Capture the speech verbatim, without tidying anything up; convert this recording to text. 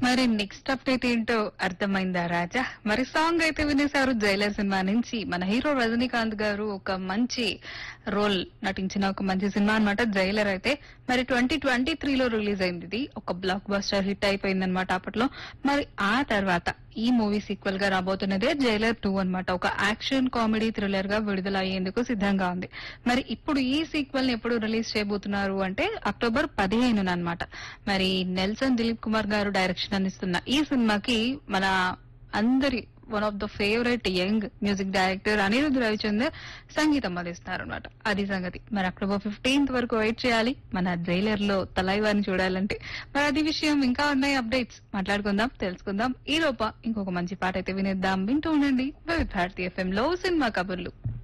మరి next update ఏంటో అర్థమైందా రాజా? మరి సాంగ్ అయితే వినేశారు జైలర్ సినిమా నుంచి. మన హీరో రజనీకాంత్ గారు ఒక మంచి రోల్ నటించిన ఒక మంచి సినిమా అన్నమాట జైలర్. అయితే మరి ట్వంటీ ట్వంటీ త్రీలో రిలీజ్ అయింది. ఇది ఒక బ్లాక్ బస్టర్ హిట్ అయిపోయింది అనమాట అప్పట్లో. మరి ఆ తర్వాత ఈ మూవీ సీక్వెల్ గా రాబోతున్నదే జైలర్ టూ అన్నమాట. ఒక యాక్షన్ కామెడీ థ్రిల్లర్ గా విడుదల అయ్యేందుకు సిద్ధంగా ఉంది. మరి ఇప్పుడు ఈ సీక్వెల్ ని ఎప్పుడు రిలీజ్ చేయబోతున్నారు అంటే అక్టోబర్ పదిహేను అన్నమాట. మరి నెల్సన్ దిలీప్ కుమార్ గారు డైరెక్షన్ అందిస్తున్న ఈ సినిమాకి మన అందరి one of the favourite young music director Anirudh Ravichander సంగీతం అందిస్తున్నారు అనమాట. అది సంగతి. మరి అక్టోబర్ ఫిఫ్టీన్త్ వరకు వెయిట్ చేయాలి మన జైలర్ లో తలైవారిని చూడాలంటే. మరి అది విషయం, ఇంకా ఉన్నాయి అప్డేట్స్, మాట్లాడుకుందాం, తెలుసుకుందాం. ఈ లోప ఇంకొక మంచి పాట అయితే వినేద్దాం. వింటూ ఉండండి వివిధ భారతి ఎఫ్ఎం లో సినిమా కబుర్లు.